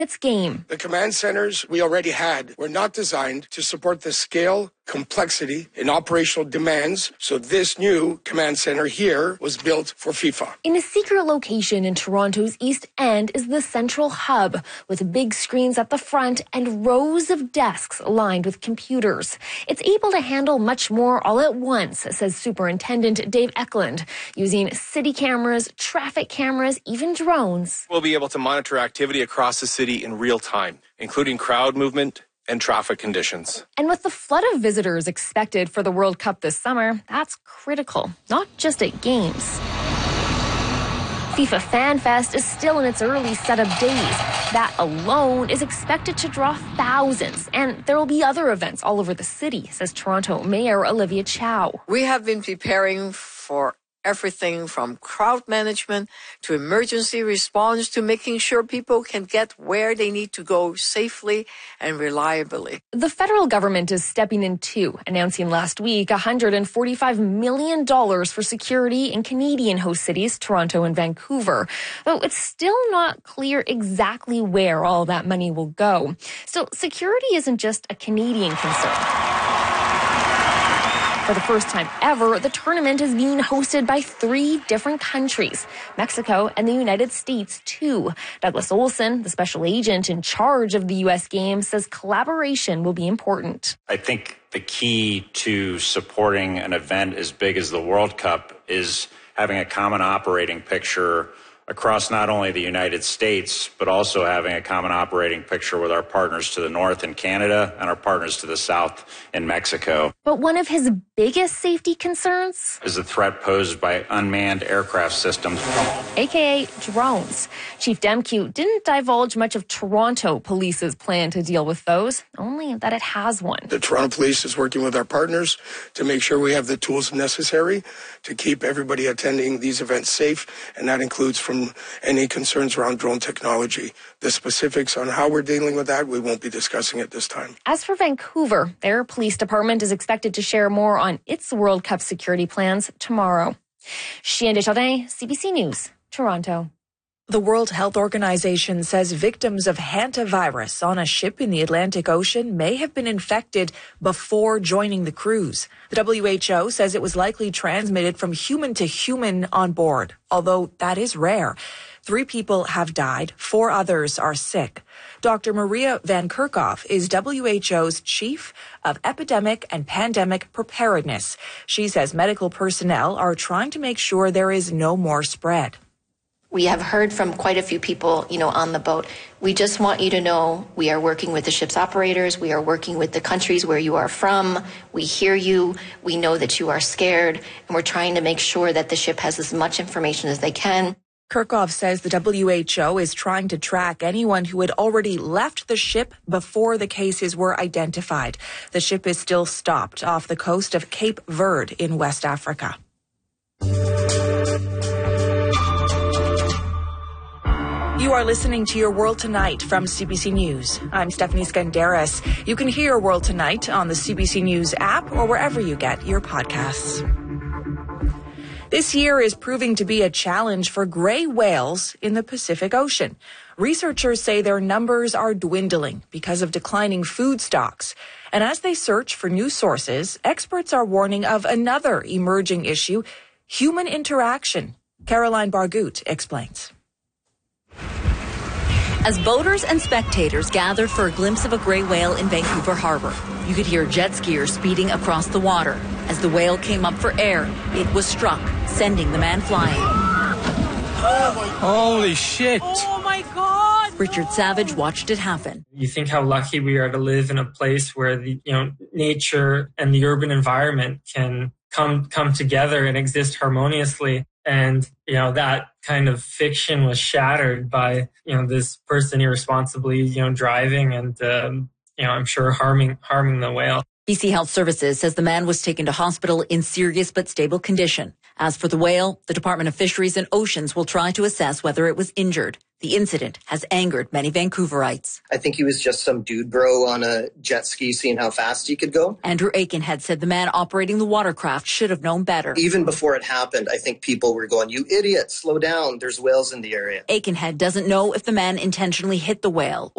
It's game. The command centers we already had were not designed to support the scale, complexity, and operational demands, so this new command center here was built for FIFA. In a secret location in Toronto's East End is the central hub, with big screens at the front and rows of desks lined with computers. It's able to handle much more all at once, says Superintendent Dave Eklund, using city cameras, traffic cameras, even drones. We'll be able to monitor activity across the city in real time, including crowd movement and traffic conditions. And with the flood of visitors expected for the World Cup this summer, that's critical, not just at games. FIFA Fan Fest is still in its early setup days. That alone is expected to draw thousands, and there will be other events all over the city, says Toronto Mayor Olivia Chow. We have been preparing for everything from crowd management to emergency response to making sure people can get where they need to go safely and reliably. The federal government is stepping in too, announcing last week $145 million for security in Canadian host cities, Toronto and Vancouver. Though it's still not clear exactly where all that money will go. Still, security isn't just a Canadian concern. For the first time ever, the tournament is being hosted by 3 different countries, Mexico and the United States, too. Douglas Olson, the special agent in charge of the U.S. Games, says collaboration will be important. I think the key to supporting an event as big as the World Cup is having a common operating picture across not only the United States, but also having a common operating picture with our partners to the north in Canada and our partners to the south in Mexico. But one of his biggest safety concerns is the threat posed by unmanned aircraft systems, aka drones. Chief Demke didn't divulge much of Toronto Police's plan to deal with those, only that it has one. The Toronto Police is working with our partners to make sure we have the tools necessary to keep everybody attending these events safe, and that includes from any concerns around drone technology. The specifics on how we're dealing with that, we won't be discussing at this time. As for Vancouver, their police department is expected to share more on its World Cup security plans tomorrow. Chien Desjardins, CBC News, Toronto. The World Health Organization says victims of hantavirus on a ship in the Atlantic Ocean may have been infected before joining the cruise. The WHO says it was likely transmitted from human to human on board, although that is rare. 3 people have died, 4 others are sick. Dr. Maria Van Kerkhove is WHO's Chief of Epidemic and Pandemic Preparedness. She says medical personnel are trying to make sure there is no more spread. We have heard from quite a few people, on the boat. We just want you to know we are working with the ship's operators. We are working with the countries where you are from. We hear you. We know that you are scared. And we're trying to make sure that the ship has as much information as they can. Kerkhove says the WHO is trying to track anyone who had already left the ship before the cases were identified. The ship is still stopped off the coast of Cape Verde in West Africa. You are listening to Your World Tonight from CBC News. I'm Stephanie Skandaris. You can hear World Tonight on the CBC News app or wherever you get your podcasts. This year is proving to be a challenge for gray whales in the Pacific Ocean. Researchers say their numbers are dwindling because of declining food stocks. And as they search for new sources, experts are warning of another emerging issue, human interaction. Caroline Bargut explains. As boaters and spectators gathered for a glimpse of a gray whale in Vancouver Harbor, you could hear jet skiers speeding across the water. As the whale came up for air, it was struck, sending the man flying. Holy shit! Oh my God! Richard Savage watched it happen. You think how lucky we are to live in a place where the nature and the urban environment can come together and exist harmoniously. And, that kind of fiction was shattered by, this person irresponsibly, driving and, I'm sure harming the whale. BC Health Services says the man was taken to hospital in serious but stable condition. As for the whale, the Department of Fisheries and Oceans will try to assess whether it was injured. The incident has angered many Vancouverites. I think he was just some dude bro on a jet ski seeing how fast he could go. Andrew Aikenhead said the man operating the watercraft should have known better. Even before it happened, I think people were going, "You idiot, slow down, there's whales in the area." Aikenhead doesn't know if the man intentionally hit the whale